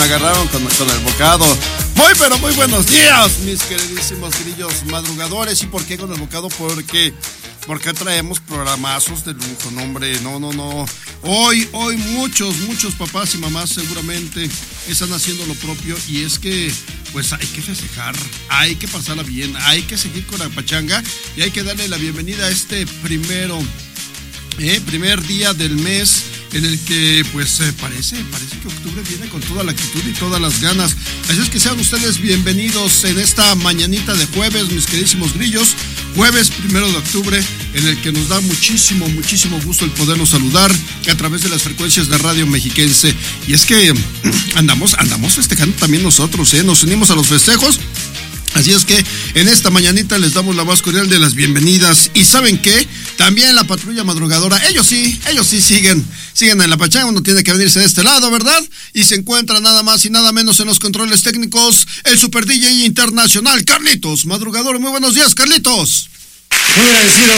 agarraron con el bocado. Pero muy buenos días, mis queridísimos grillos madrugadores. ¿Y por qué con el bocado? Porque traemos programazos de lujo, no, hombre, no. Hoy muchos papás y mamás seguramente están haciendo lo propio, y es que pues hay que festejar, hay que pasarla bien, hay que seguir con la pachanga y hay que darle la bienvenida a este primer día del mes, en el que pues parece que octubre viene con toda la actitud y todas las ganas. Así es que sean ustedes bienvenidos en esta mañanita de jueves, mis queridísimos grillos. Jueves 1 de octubre, en el que nos da muchísimo gusto el poderlos saludar a través de las frecuencias de Radio Mexiquense. Y es que andamos festejando también nosotros, nos unimos a los festejos. Así es que en esta mañanita les damos la más cordial de las bienvenidas. Y ¿saben qué? También la patrulla madrugadora, ellos sí siguen en la pachanga. Uno tiene que venirse de este lado, ¿verdad? Y se encuentra nada más y nada menos en los controles técnicos el Super DJ internacional, Carlitos Madrugador. Muy buenos días, Carlitos. Muy agradecido.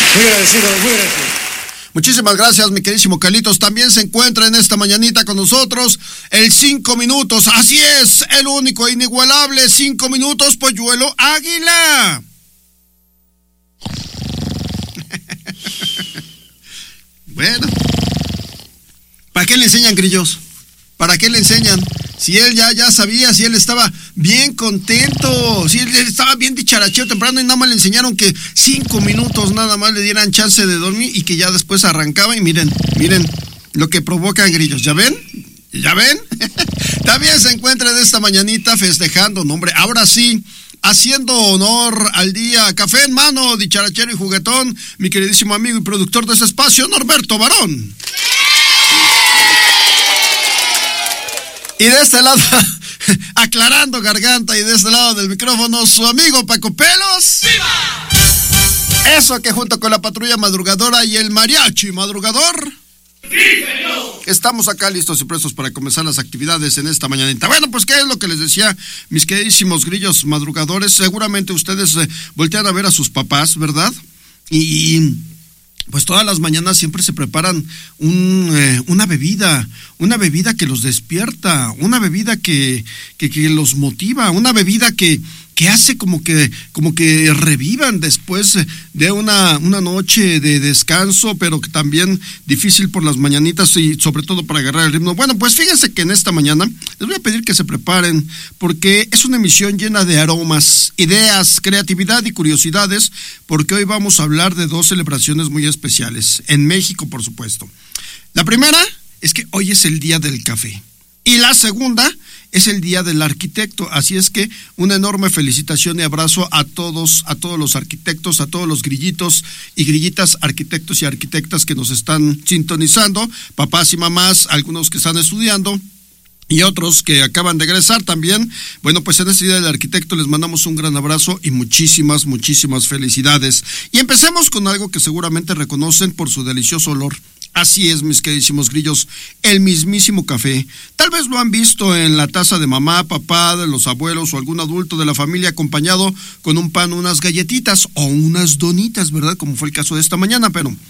Muchísimas gracias, mi queridísimo Carlitos. También se encuentra en esta mañanita con nosotros el 5 minutos. Así es, el único e inigualable 5 minutos, Polluelo Águila. Bueno, ¿para qué le enseñan, grillos? ¿Para qué le enseñan? Si él ya sabía, si él estaba bien contento, si él estaba bien dicharachero temprano, y nada más le enseñaron que 5 minutos nada más le dieran chance de dormir y que ya después arrancaba. Y miren lo que provocan, grillos. ¿Ya ven? También se encuentra en esta mañanita festejando, no, hombre, ahora sí, haciendo honor al día, café en mano, dicharachero y juguetón, mi queridísimo amigo y productor de este espacio, Norberto Barón. Y de este lado, aclarando garganta, y de este lado del micrófono, su amigo Paco Pelos. ¡Viva! Eso, que junto con la patrulla madrugadora y el mariachi madrugador, estamos acá listos y prestos para comenzar las actividades en esta mañanita. Bueno, pues qué es lo que les decía, mis queridísimos grillos madrugadores. Seguramente ustedes voltean a ver a sus papás, ¿verdad? Y pues todas las mañanas siempre se preparan una bebida que los despierta, una bebida que los motiva, una bebida que hace como que revivan después de una noche de descanso, pero que también difícil por las mañanitas y sobre todo para agarrar el ritmo. Bueno, pues fíjense que en esta mañana les voy a pedir que se preparen, porque es una emisión llena de aromas, ideas, creatividad y curiosidades, porque hoy vamos a hablar de 2 celebraciones muy especiales, en México, por supuesto. La primera es que hoy es el Día del Café, y la segunda es el Día del Arquitecto. Así es que una enorme felicitación y abrazo a todos los arquitectos, a todos los grillitos y grillitas, arquitectos y arquitectas que nos están sintonizando, papás y mamás, algunos que están estudiando y otros que acaban de egresar también. Bueno, pues en este Día del Arquitecto les mandamos un gran abrazo y muchísimas felicidades. Y empecemos con algo que seguramente reconocen por su delicioso olor. Así es, mis queridísimos grillos, el mismísimo café. Tal vez lo han visto en la taza de mamá, papá, de los abuelos o algún adulto de la familia, acompañado con un pan, unas galletitas o unas donitas, ¿verdad? Como fue el caso de esta mañana,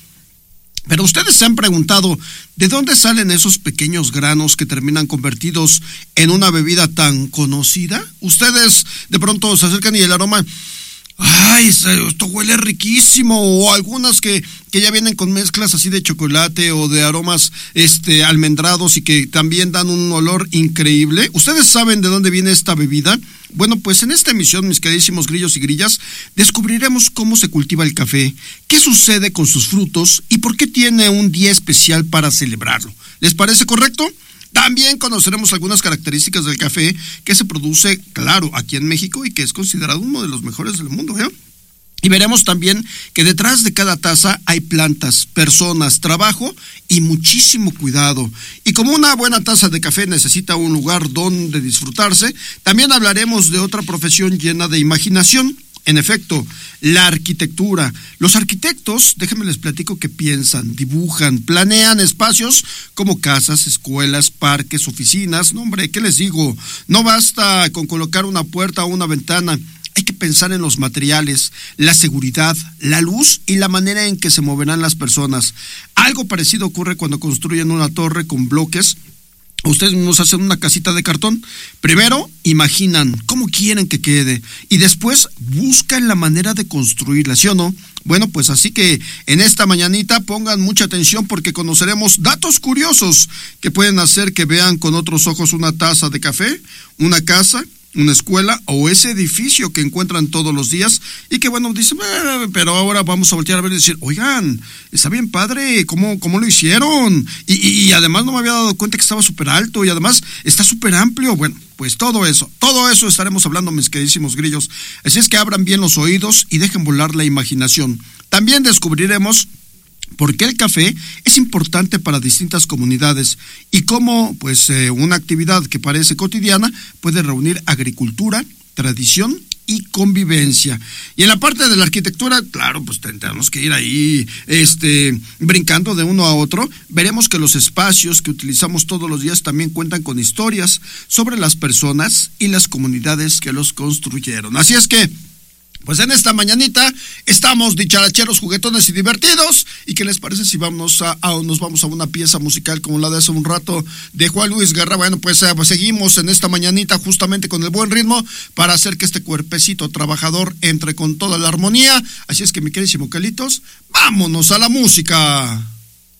pero ustedes se han preguntado, ¿de dónde salen esos pequeños granos que terminan convertidos en una bebida tan conocida? Ustedes de pronto se acercan y el aroma, ¡ay, esto huele riquísimo! O algunas que ya vienen con mezclas así de chocolate o de aromas almendrados y que también dan un olor increíble. ¿Ustedes saben de dónde viene esta bebida? Bueno, pues en esta emisión, mis queridísimos grillos y grillas, descubriremos cómo se cultiva el café, qué sucede con sus frutos y por qué tiene un día especial para celebrarlo. ¿Les parece correcto? También conoceremos algunas características del café que se produce, claro, aquí en México y que es considerado uno de los mejores del mundo, ¿eh? Y veremos también que detrás de cada taza hay plantas, personas, trabajo y muchísimo cuidado. Y como una buena taza de café necesita un lugar donde disfrutarse, también hablaremos de otra profesión llena de imaginación. En efecto, la arquitectura. Los arquitectos, déjenme les platico que piensan, dibujan, planean espacios como casas, escuelas, parques, oficinas. No, hombre, ¿qué les digo? No basta con colocar una puerta o una ventana. Hay que pensar en los materiales, la seguridad, la luz y la manera en que se moverán las personas. Algo parecido ocurre cuando construyen una torre con bloques Ustedes mismos hacen una casita de cartón. Primero, imaginan cómo quieren que quede y después buscan la manera de construirla, ¿sí o no? Bueno, pues así que en esta mañanita pongan mucha atención porque conoceremos datos curiosos que pueden hacer que vean con otros ojos una taza de café, una casa, una escuela o ese edificio que encuentran todos los días y que bueno, dicen, pero ahora vamos a voltear a ver y decir, oigan, está bien padre, ¿cómo lo hicieron? Y además no me había dado cuenta que estaba súper alto y además está súper amplio. Bueno, pues todo eso estaremos hablando, mis queridísimos grillos. Así es que abran bien los oídos y dejen volar la imaginación. También descubriremos por qué el café es importante para distintas comunidades y cómo pues una actividad que parece cotidiana puede reunir agricultura, tradición y convivencia. Y en la parte de la arquitectura, claro, pues tenemos que ir ahí brincando de uno a otro. Veremos que los espacios que utilizamos todos los días también cuentan con historias sobre las personas y las comunidades que los construyeron. Así es que pues en esta mañanita estamos dicharacheros, juguetones y divertidos. ¿Y qué les parece si nos vamos a una pieza musical como la de hace un rato de Juan Luis Guerra? Bueno, pues seguimos en esta mañanita justamente con el buen ritmo para hacer que este cuerpecito trabajador entre con toda la armonía. Así es que, mi queridísimo Calitos, vámonos a la música.